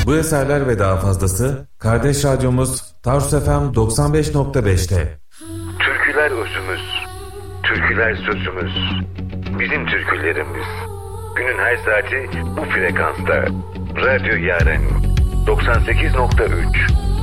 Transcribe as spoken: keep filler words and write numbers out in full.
Bu eserler ve daha fazlası kardeş radyomuz Tarsus F M doksan beş nokta beş'te. Türküler özümüz, türküler sözümüz, bizim türkülerimiz. Günün her saati bu frekansta. Radyo Yaren doksan sekiz nokta üç.